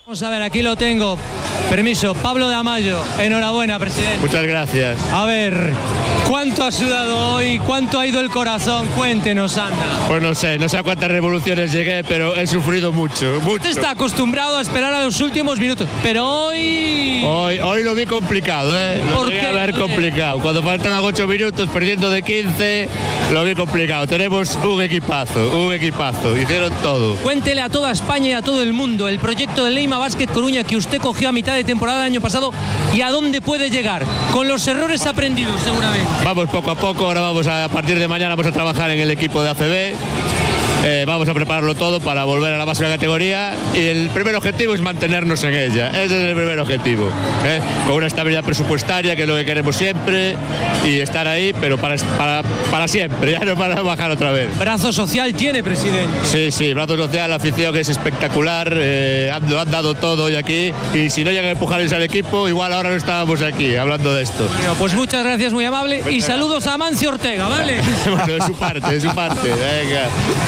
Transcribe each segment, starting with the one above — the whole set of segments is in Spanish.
Vamos a ver, aquí lo tengo. Permiso, Pablo de Amayo. Enhorabuena, presidente. Muchas gracias. A ver, ¿cuánto ha sudado hoy? ¿Cuánto ha ido el corazón? Cuéntenos, anda. Pues no sé a cuántas revoluciones llegué, pero he sufrido mucho. Usted está acostumbrado a esperar a los últimos minutos, pero hoy... Hoy lo vi complicado, ¿eh? Lo vi a ver complicado. Cuando faltan 8 minutos, perdiendo de 15, lo vi complicado. Tenemos un equipazo. Hicieron todo. Cuéntele a toda España y a todo el mundo el proyecto de Leima Basket Coruña que usted cogió a mitad de temporada del año pasado y a dónde puede llegar, con los errores aprendidos seguramente. Vamos poco a poco, ahora a partir de mañana vamos a trabajar en el equipo de ACB. Vamos a prepararlo todo para volver a la máxima categoría y el primer objetivo es mantenernos en ella. Ese es el primer objetivo, con una estabilidad presupuestaria, que es lo que queremos siempre, y estar ahí, pero para siempre, ya no para bajar otra vez. Brazo social tiene, presidente. Sí, brazo social, la afición que es espectacular, han dado todo hoy aquí, y si no llegan a empujarles al equipo, igual ahora no estábamos aquí hablando de esto. Bueno, pues muchas gracias, muy amable, y saludos a Amancio Ortega, ¿vale? Bueno, de su parte, venga.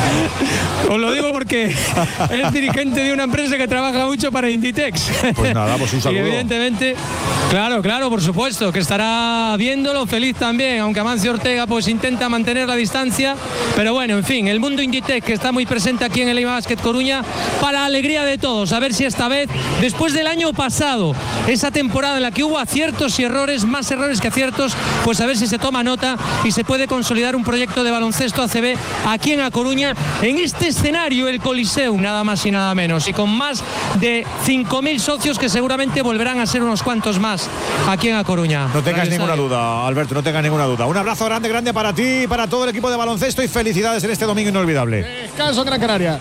Os lo digo porque es dirigente de una empresa que trabaja mucho para Inditex. Pues nada, pues un saludo. Y evidentemente, claro, por supuesto, que estará viéndolo, feliz también, aunque Amancio Ortega pues intenta mantener la distancia. Pero bueno, en fin, el mundo Inditex que está muy presente aquí en el Leima Basket Coruña, para alegría de todos. A ver si esta vez, después del año pasado, esa temporada en la que hubo aciertos y errores, más errores que aciertos, pues a ver si se toma nota y se puede consolidar un proyecto de baloncesto ACB aquí en A Coruña, en este escenario, el Coliseum, nada más y nada menos, y con más de 5.000 socios que seguramente volverán a ser unos cuantos más aquí en A Coruña. No tengas ninguna duda, Alberto, no tengas ninguna duda. Un abrazo grande para ti y para todo el equipo de baloncesto, y felicidades en este domingo inolvidable. Descanso en Gran Canaria.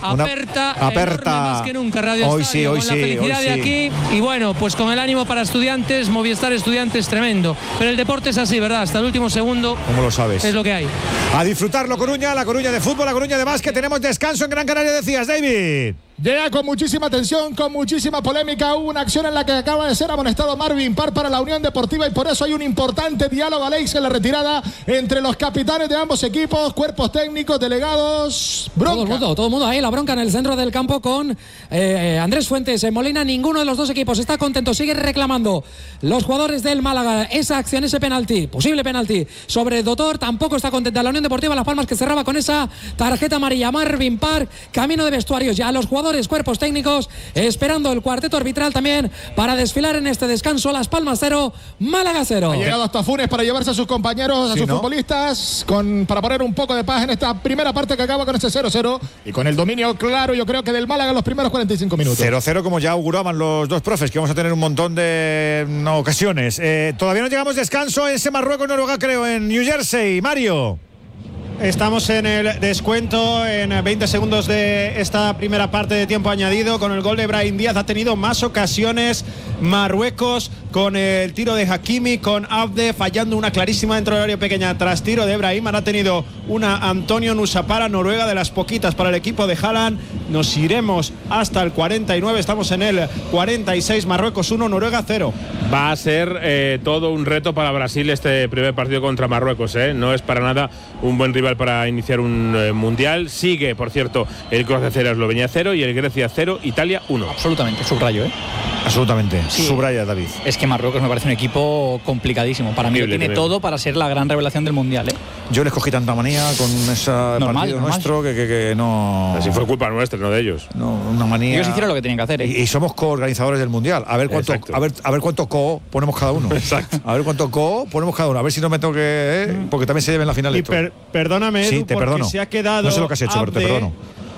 Aperta más que nunca Radio hoy Estadio, sí, con la felicidad de aquí, y bueno, pues con el ánimo para estudiantes, Movistar Estudiantes tremendo. Pero el deporte es así, ¿verdad? Hasta el último segundo. ¿Cómo lo sabes? Es lo que hay. A disfrutarlo, Coruña, la Coruña de fútbol, la Coruña de básquet. Tenemos descanso en Gran Canaria, decías, David. Llega con muchísima tensión, con muchísima polémica. Hubo una acción en la que acaba de ser amonestado Marvin Parr para la Unión Deportiva, y por eso hay un importante diálogo, Alex, en la retirada entre los capitanes de ambos equipos, cuerpos técnicos, delegados. Bronca. Todo el mundo ahí, la bronca en el centro del campo con Andrés Fuentes, Molina. Ninguno de los dos equipos está contento, sigue reclamando los jugadores del Málaga esa acción, ese penalti, posible penalti sobre Dotor. Tampoco está contenta la Unión Deportiva Las Palmas, que cerraba con esa tarjeta amarilla. Marvin Parr, camino de vestuarios ya, los jugadores, cuerpos técnicos, esperando el cuarteto arbitral también para desfilar en este descanso. Las Palmas 0, Málaga 0. Ha llegado hasta Funes para llevarse a sus compañeros, a sus futbolistas, para poner un poco de paz en esta primera parte que acaba con ese 0-0 y con el dominio claro, yo creo que del Málaga en los primeros 45 minutos. 0-0, como ya auguraban los dos profes, que vamos a tener un montón de ocasiones. Todavía no llegamos descanso en ese Marruecos-Noruega, creo, en New Jersey. Mario. Estamos en el descuento en 20 segundos de esta primera parte de tiempo añadido, con el gol de Brahim Díaz. Ha tenido más ocasiones Marruecos, con el tiro de Hakimi, con Abde fallando una clarísima dentro del área pequeña tras tiro de Brahim. Ha tenido una Antonio Nusapara, Noruega, de las poquitas para el equipo de Haaland. Nos iremos hasta el 49, estamos en el 46, Marruecos 1, Noruega 0. Va a ser todo un reto para Brasil este primer partido contra Marruecos, no es para nada un buen rival para iniciar un mundial. Sigue, por cierto, el Croacia 0, Eslovenia 0 y el Grecia 0, Italia 1. Absolutamente, subrayo, Absolutamente, sí. Subraya, David. Es que Marruecos me parece un equipo complicadísimo. Para mí tiene todo para ser la gran revelación del mundial, Yo les cogí tanta manía con ese partido nuestro que no. Así fue culpa nuestra, no de ellos. No, una manía. Ellos hicieron lo que tenían que hacer, y somos coorganizadores del mundial. A ver cuánto co ponemos cada uno. Exacto. A ver cuánto co ponemos cada uno. A ver si no me toque, porque también se lleva en la final. Y perdóname, Edu, sí, te porque perdono. se ha quedado. No sé lo que has hecho, pero te perdono.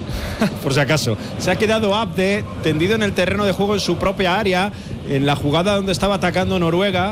Por si acaso, se ha quedado Abde tendido en el terreno de juego en su propia área, en la jugada donde estaba atacando Noruega.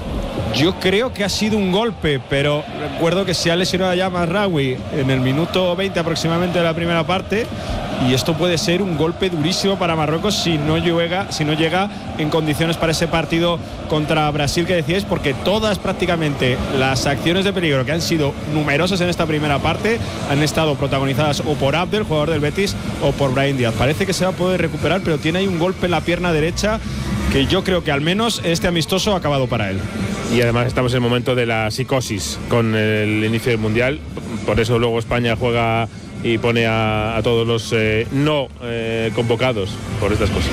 Yo creo que ha sido un golpe, pero recuerdo que se ha lesionado ya Mazraoui en el minuto 20 aproximadamente de la primera parte, y esto puede ser un golpe durísimo para Marruecos si no llega en condiciones para ese partido contra Brasil que decíais, porque todas prácticamente las acciones de peligro que han sido numerosas en esta primera parte han estado protagonizadas o por Abdel, jugador del Betis, o por Brahim Díaz. Parece que se va a poder recuperar, pero tiene ahí un golpe en la pierna derecha que yo creo que al menos este amistoso ha acabado para él. Y además estamos en el momento de la psicosis con el inicio del mundial, por eso luego España juega y pone a todos los no convocados por estas cosas.